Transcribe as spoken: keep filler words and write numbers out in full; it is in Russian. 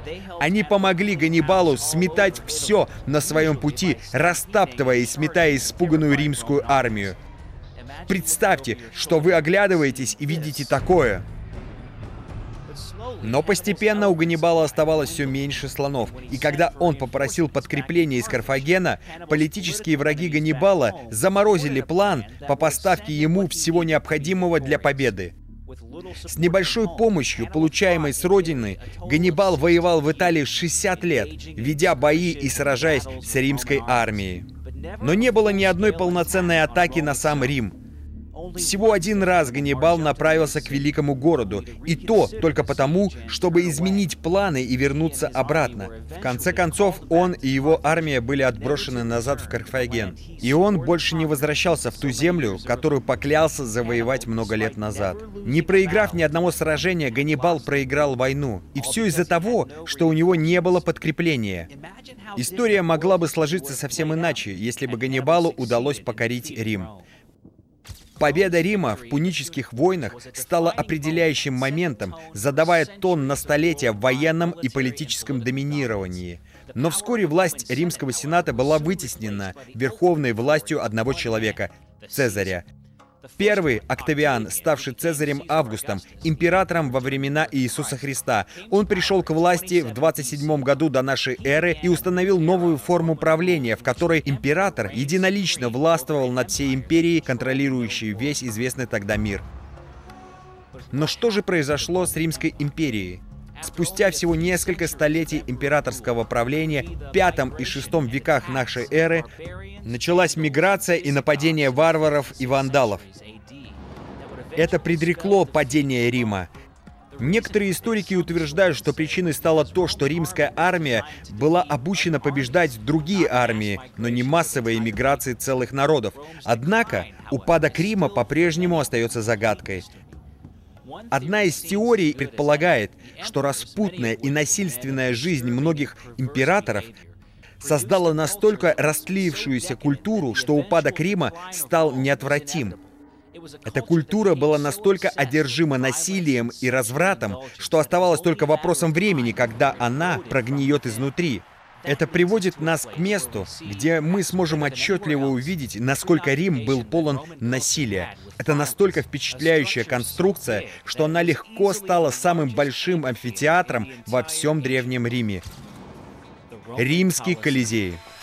Они помогли Ганнибалу сметать все на своем пути, растаптывая и сметая испуганную римскую армию. Представьте, что вы оглядываетесь и видите такое. Но постепенно у Ганнибала оставалось все меньше слонов, и когда он попросил подкрепления из Карфагена, политические враги Ганнибала заморозили план по поставке ему всего необходимого для победы. С небольшой помощью, получаемой с родины, Ганнибал воевал в Италии шестьдесят лет, ведя бои и сражаясь с римской армией. Но не было ни одной полноценной атаки на сам Рим. Всего один раз Ганнибал направился к великому городу, и то только потому, чтобы изменить планы и вернуться обратно. В конце концов, он и его армия были отброшены назад в Карфаген, и он больше не возвращался в ту землю, которую поклялся завоевать много лет назад. Не проиграв ни одного сражения, Ганнибал проиграл войну, и все из-за того, что у него не было подкрепления. История могла бы сложиться совсем иначе, если бы Ганнибалу удалось покорить Рим. Победа Рима в пунических войнах стала определяющим моментом, задавая тон на столетия в военном и политическом доминировании. Но вскоре власть Римского Сената была вытеснена верховной властью одного человека — Цезаря. Первый Октавиан, ставший Цезарем Августом, императором во времена Иисуса Христа. Он пришел к власти в двадцать седьмом году до нашей эры и установил новую форму правления, в которой император единолично властвовал над всей империей, контролирующей весь известный тогда мир. Но что же произошло с Римской империей? Спустя всего несколько столетий императорского правления, в пятом и шестом веках нашей эры, началась миграция и нападение варваров и вандалов. Это предрекло падение Рима. Некоторые историки утверждают, что причиной стало то, что римская армия была обучена побеждать другие армии, но не массовой эмиграции целых народов. Однако упадок Рима по-прежнему остается загадкой. Одна из теорий предполагает, что распутная и насильственная жизнь многих императоров создала настолько растлившуюся культуру, что упадок Рима стал неотвратим. Эта культура была настолько одержима насилием и развратом, что оставалось только вопросом времени, когда она прогниет изнутри. Это приводит нас к месту, где мы сможем отчетливо увидеть, насколько Рим был полон насилия. Это настолько впечатляющая конструкция, что она легко стала самым большим амфитеатром во всем Древнем Риме. Римский Колизей.